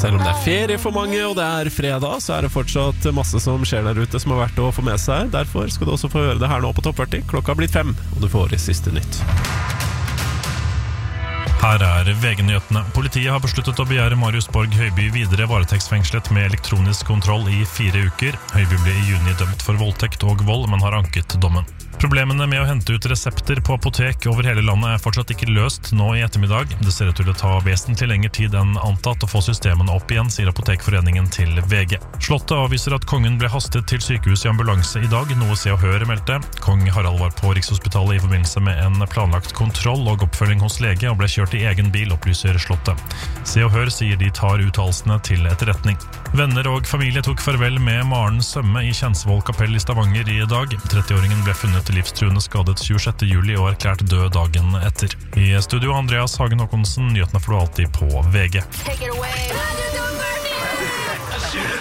Selv om det ferie for mange, og det fredag, så det fortsatt masse som skjer der ute som verdt å få med seg. Derfor skal du også få høre det her nå på Topp 40. Klokka blitt 5, og du får siste nytt. Her VG-nyhetene. Politiet har besluttet å begjære Marius Borg Høiby videre varetektsfengslet med elektronisk kontroll i 4 uker. Høiby ble i juni dømt for voldtekt og vold, men har anket dommen. Problemene med å hente ut resepter på apotek over hele landet fortsatt ikke løst nå i ettermiddag. Det ser ut til å ta vesentlig lengre tid enn antatt å få systemene opp igjen, sier Apotekforeningen til VG. Slottet avviser at kongen ble hastet til sykehus i ambulanse i dag, noe Se og Hør meldte. Kong Harald var på Rikshospitalet i forbindelse med en planlagt kontroll og oppfølging hos lege, og ble kjørt i egen bil, opplyser Slottet. Se og Hør sier de tar uttalelsene til etterretning. Venner og familie tok farvel med Maren Sømme i Kjensvoll kapell i Stavanger i dag. 30-åringen ble funnet livstruende skadet 26. juli og erklært død dagen etter. I studio Andreas Hagen Håkonsen, nyhetene får du alltid på VG.